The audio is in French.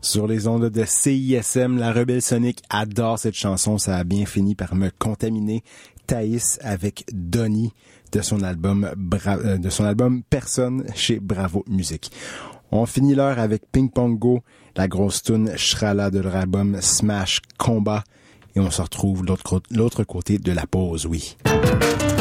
Sur les ondes de CISM, la Rebelle Sonic adore cette chanson. Ça a bien fini par me contaminer. Thaïs avec Donnie de son album Personne chez Bravo Musique. On finit l'heure avec Ping Pong Go, la grosse toune Shrala de leur album Smash Combat. Et on se retrouve l'autre côté de la pause, oui.